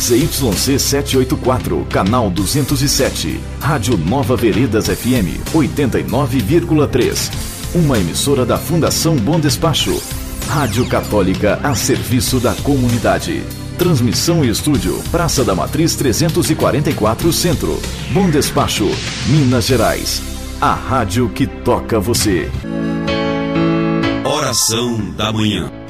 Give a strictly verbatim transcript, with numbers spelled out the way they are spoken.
Z Y C setecentos e oitenta e quatro, canal duzentos e sete. Rádio Nova Veredas F M oitenta e nove vírgula três. Uma emissora da Fundação Bom Despacho. Rádio Católica a serviço da comunidade. Transmissão e estúdio, Praça da Matriz trezentos e quarenta e quatro Centro. Bom Despacho, Minas Gerais. A rádio que toca você. Oração da manhã.